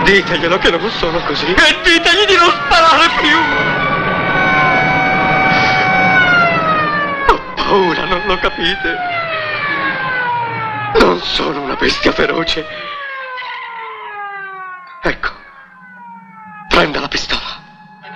Diteglielo che non sono così e ditegli di non sparare più. Ho paura, non lo capite? Non sono una bestia feroce. Ecco, prenda la pistola.